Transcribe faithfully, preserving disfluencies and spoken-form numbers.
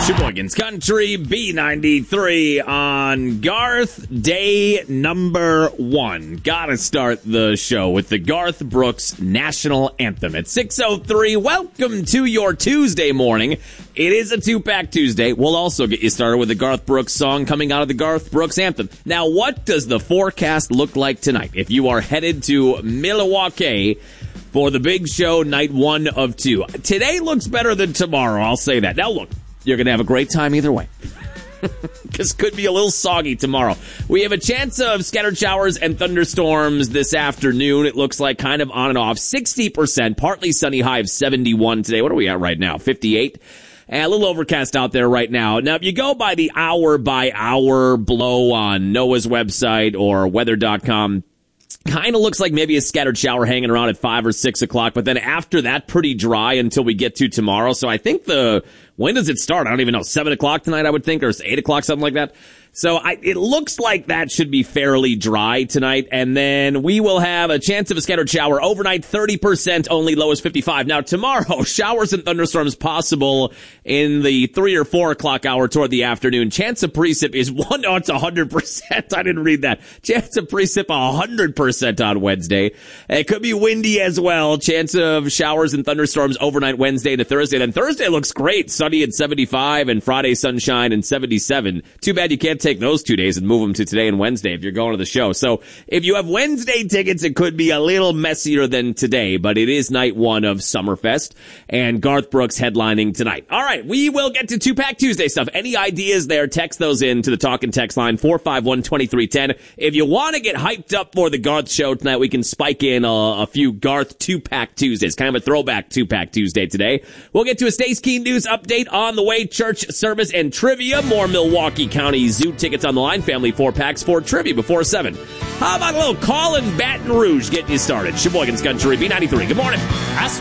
Sheboygan's Country, B ninety-three on Garth Day number one. Gotta start the show with the Garth Brooks National Anthem at six oh three. Welcome to your Tuesday morning. It is a two-pack Tuesday. We'll also get you started with the Garth Brooks song coming out of the Garth Brooks Anthem. Now, what does the forecast look like tonight? If you are headed to Milwaukee for the big show, night one of two. Today looks better than tomorrow, I'll say that. Now, look. You're going to have a great time either way. Because could be a little soggy tomorrow. We have a chance of scattered showers and thunderstorms this afternoon. It looks like kind of on and off. sixty percent, partly sunny, high of seventy-one today. What are we at right now? fifty-eight? And a little overcast out there right now. Now, if you go by the hour-by-hour blow on NOAA's website or weather dot com, kind of looks like maybe a scattered shower hanging around at five or six o'clock. But then after that, pretty dry until we get to tomorrow. So I think the... When does it start? I don't even know. seven o'clock tonight, I would think, or eight o'clock, something like that. So I, it looks like that should be fairly dry tonight. And then we will have a chance of a scattered shower overnight, thirty percent only, low is fifty-five. Now, tomorrow, showers and thunderstorms possible in the three or four o'clock hour toward the afternoon. Chance of precip is one, oh, it's one hundred percent. I didn't read that. Chance of precip, one hundred percent on Wednesday. It could be windy as well. Chance of showers and thunderstorms overnight Wednesday to Thursday. Then Thursday looks great. Sunny at seventy-five and Friday sunshine and seventy-seven. Too bad you can't take those two days and move them to today and Wednesday if you're going to the show. So if you have Wednesday tickets, it could be a little messier than today, but it is night one of Summerfest and Garth Brooks headlining tonight. All right, we will get to two-pack Tuesday stuff. Any ideas there, text those in to the talk and text line four five one, two three one zero. If you want to get hyped up for the Garth show tonight, we can spike in a, a few Garth two-pack Tuesdays. Kind of a throwback two-pack Tuesday today. We'll get to a Stace Keen News update on the way, church service and trivia. More Milwaukee County Zoo tickets on the line, family four packs for trivia before seven. How about a little call in Baton Rouge getting you started? Sheboygan's Country, B ninety-three. Good morning.